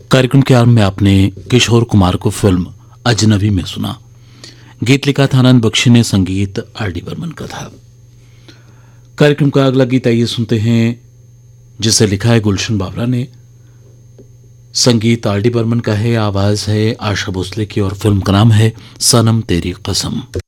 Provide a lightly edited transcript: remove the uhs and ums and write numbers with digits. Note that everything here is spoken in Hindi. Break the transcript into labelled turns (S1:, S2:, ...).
S1: कार्यक्रम के आरंभ में आपने किशोर कुमार को फिल्म अजनबी में सुना। गीत लिखा था आनंद बख्शी ने, संगीत आर.डी. बर्मन का था। कार्यक्रम का अगला गीत आइए सुनते हैं, जिसे लिखा है गुलशन बावरा ने, संगीत आर.डी. बर्मन का है, आवाज है आशा भोसले की और फिल्म का नाम है सनम तेरी कसम।